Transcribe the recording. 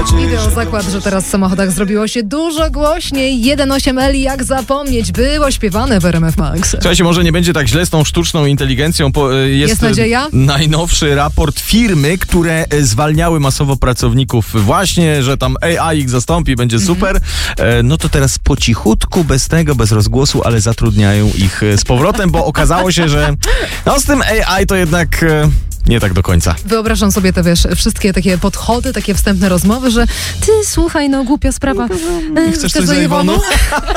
Idę o zakład, że teraz w samochodach zrobiło się dużo głośniej. 1.8L, jak zapomnieć, było śpiewane w RMF Max. Słuchajcie, może nie będzie tak źle z tą sztuczną inteligencją. Jest nadzieja? Najnowszy raport firmy, które zwalniały masowo pracowników. Właśnie, że tam AI ich zastąpi, będzie super. No to teraz po cichutku, bez rozgłosu, ale zatrudniają ich z powrotem, bo okazało się, że no z tym AI to jednak... nie tak do końca. Wyobrażam sobie te, wszystkie takie podchody, takie wstępne rozmowy, że ty, słuchaj, no głupia sprawa. Chcesz coś za Iwonu?